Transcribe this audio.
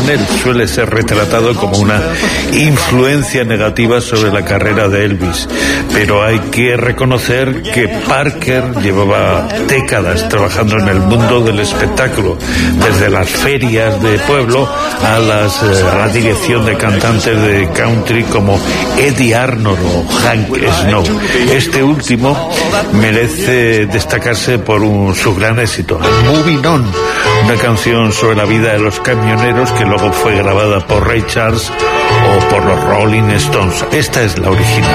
Cornell suele ser retratado como una influencia negativa sobre la carrera de Elvis, pero hay que reconocer que Parker llevaba décadas trabajando en el mundo del espectáculo, desde las ferias de pueblo a la dirección de cantantes de country como Eddie Arnold o Hank Snow. Este último merece destacarse por su gran éxito, Moving On, una canción sobre la vida de los camioneros que luego fue grabada por Ray Charles o por los Rolling Stones. Esta es la original.